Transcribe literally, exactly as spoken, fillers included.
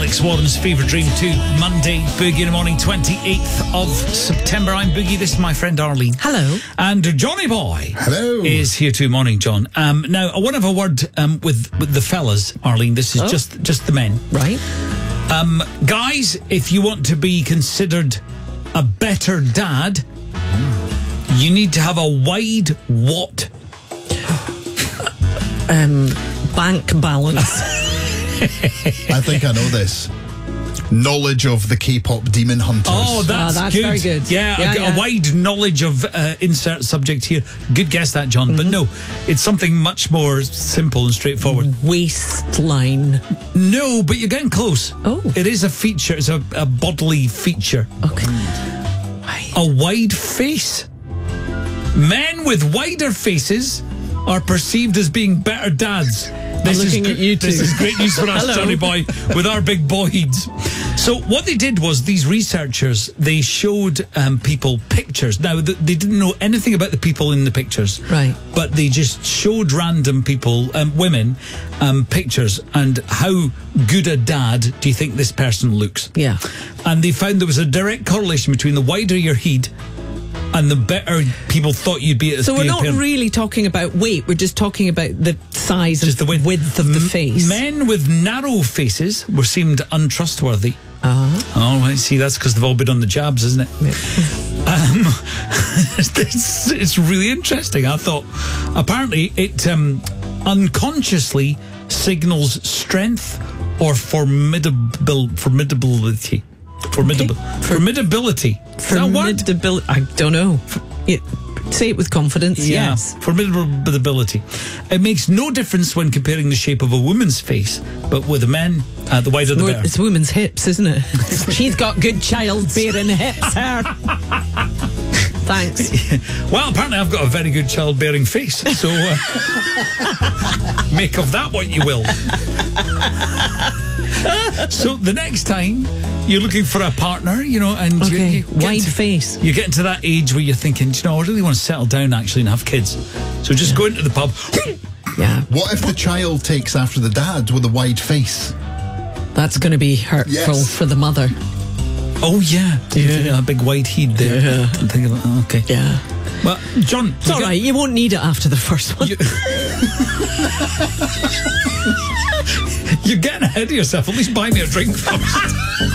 Alex Warren's Fever Dream two, Monday, Boogie in the Morning, twenty-eighth of September. I'm Boogie, this is my friend Arlene. Hello. And Johnny Boy. Hello. Is here too. Morning, John. Um, now, I want to have a word um, with, with the fellas, Arlene. This is oh. just, just the men. Right. Um, guys, if you want to be considered a better dad, you need to have a wide what? Um, bank balance. I think I know this. Knowledge of the K-pop demon hunters. Oh, that's, oh, that's good. very good. Yeah, yeah, a, yeah. a wide knowledge of uh, insert subject here. Good guess that, John. Mm-hmm. But no, it's something much more simple and straightforward. Waistline. No, but you're getting close. Oh. It is a feature. It's a, a bodily feature. Okay. A wide face. Men with wider faces are perceived as being better dads. This I'm looking is, at you two. This is great news for us, Hello. Johnny Boy, with our big boys. So what they did was, these researchers, they showed um, people pictures. Now, th- they didn't know anything about the people in the pictures. Right. But they just showed random people, um, women, um, pictures, and how good a dad do you think this person looks? Yeah. And they found there was a direct correlation between the wider your head and the better people thought you'd be at. So we're not parent. really talking about weight. We're just talking about the size Just and the width. width of the M- face. Men with narrow faces were seemed untrustworthy. Uh-huh. Oh, right. See, that's because they've all been on the jabs, isn't it? Yeah. Um, it's, it's really interesting. I thought apparently it um, unconsciously signals strength or formidable formidability. Formidable Okay. formidability. Is that a word? Formidability. I don't know. It, say it with confidence. Yeah, Yes. formidability. It makes no difference when comparing the shape of a woman's face, but with a man, uh, the wider the More- better. It's women's hips, isn't it? She's got good childbearing hips, her. Thanks. Well, apparently I've got a very good childbearing face, so uh, make of that what you will. So the next time you're looking for a partner, you know, and you, Okay, you get wide to, face. you get into that age where you're thinking, you know, I really want to settle down actually and have kids. So just go into the pub. Yeah. What if the child takes after the dad with a wide face? That's going to be hurtful Yes. for the mother. Oh yeah, Yeah. a big wide head there. Yeah. I'm thinking, oh, okay. Yeah. Well, John, It's all right. You won't need it after the first one. You, you're getting ahead of yourself. At least buy me a drink first.